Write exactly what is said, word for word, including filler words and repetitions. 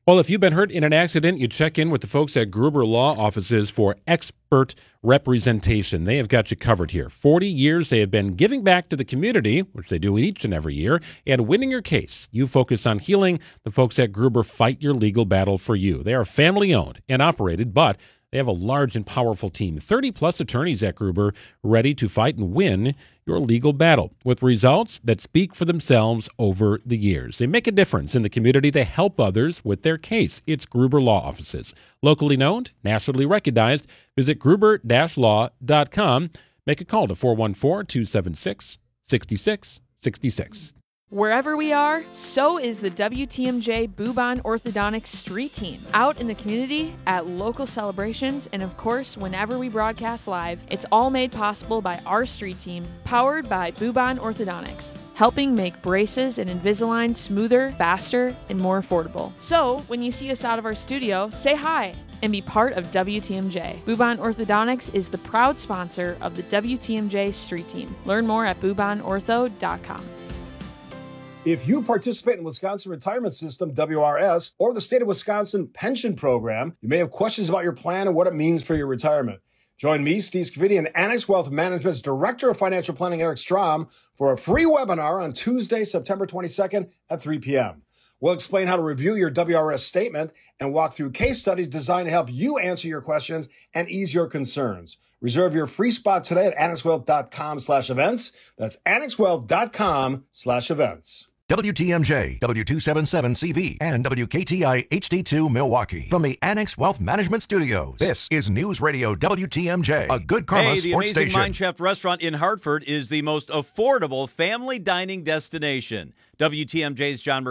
Well, if you've been hurt in an accident, you check in with the folks at Gruber Law Offices for expert representation. They have got you covered here. forty years they have been giving back to the community, which they do each and every year, and winning your case. You focus on healing. The folks at Gruber fight your legal battle for you. They are family-owned and operated, but they have a large and powerful team, thirty-plus attorneys at Gruber, ready to fight and win your legal battle with results that speak for themselves over the years. They make a difference in the community. They help others with their case. It's Gruber Law Offices. Locally known, nationally recognized. Visit gruber dash law dot com. Make a call to four one four, two seven six, six six six six. Wherever we are, so is the W T M J Bubon Orthodontics Street Team. Out in the community, at local celebrations, and of course, whenever we broadcast live, it's all made possible by our street team, powered by Bubon Orthodontics, helping make braces and Invisalign smoother, faster, and more affordable. So, when you see us out of our studio, say hi and be part of W T M J. Bubon Orthodontics is the proud sponsor of the W T M J Street Team. Learn more at bubon ortho dot com. If you participate in Wisconsin Retirement System, W R S, or the State of Wisconsin Pension Program, you may have questions about your plan and what it means for your retirement. Join me, Steve Scavidi, and Annex Wealth Management's Director of Financial Planning, Eric Strom, for a free webinar on Tuesday, September twenty-second at three p.m. We'll explain how to review your W R S statement and walk through case studies designed to help you answer your questions and ease your concerns. Reserve your free spot today at annex wealth dot com slash events. That's annex wealth dot com slash events. W T M J, W two seventy-seven C V, and W K T I H D two Milwaukee. From the Annex Wealth Management Studios, this is News Radio W T M J, a good karma hey, the sports amazing station. Mineshaft Restaurant in Hartford is the most affordable family dining destination. W T M J's John